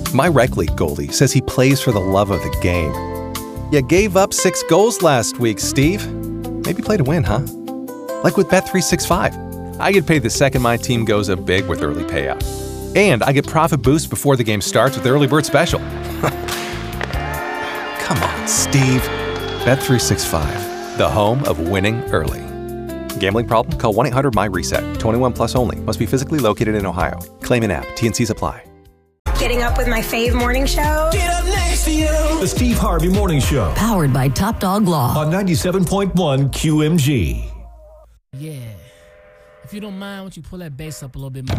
My rec league goalie says he plays for the love of the game. You gave up 6 goals last week, Steve. Maybe play to win, huh? Like with Bet365. I get paid the second my team goes up big with early payout. And I get profit boosts before the game starts with the Early Bird Special. Come on, Steve. Bet365, the home of winning early. Gambling problem? Call 1-800-MY-RESET. 21 plus only. Must be physically located in Ohio. Claim in app. T&Cs apply. Getting up with my fave morning show. Get up next to you. The Steve Harvey Morning Show. Powered by Top Dog Law. On 97.1 QMG. Yeah. If you don't mind, why don't you pull that bass up a little bit more?